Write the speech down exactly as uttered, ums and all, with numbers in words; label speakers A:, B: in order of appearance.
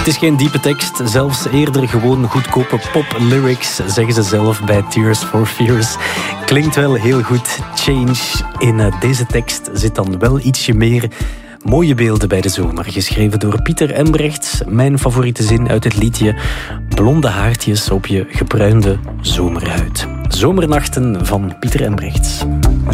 A: Het is geen diepe tekst, zelfs eerder gewoon goedkope pop-lyrics, zeggen ze zelf bij Tears for Fears. Klinkt wel heel goed. Change. In deze tekst zit dan wel ietsje meer mooie beelden bij de zomer. Geschreven door Pieter Embrechts. Mijn favoriete zin uit het liedje: blonde haartjes op je gebruinde zomerhuid. Zomernachten van Pieter Embrechts.